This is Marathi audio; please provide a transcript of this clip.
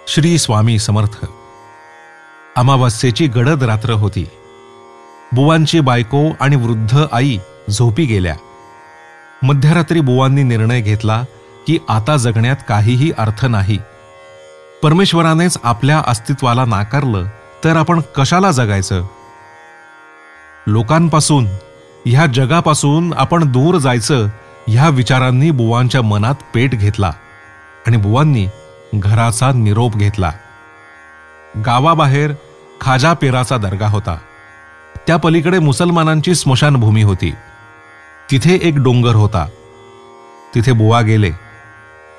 श्री स्वामी समर्थ. अमावास्येची गडद रात्र होती. बुवांची बायको आणि वृद्ध आई झोपी गेल्या. मध्यरात्री बुवांनी निर्णय घेतला की आता जगण्यात काहीही अर्थ नाही. परमेश्वरानेच आपल्या अस्तित्वाला नाकारलं तर आपण कशाला जगायचं? लोकांपासून, ह्या जगापासून आपण दूर जायचं ह्या विचारांनी बुवांच्या मनात पेट घेतला आणि बुवांनी घराचा निरोप घेतला. गावाबाहेर खाजा पेराचा दर्गा होता. त्या पलीकडे मुसलमानांची स्मशानभूमी होती. तिथे एक डोंगर होता. तिथे बुवा गेले.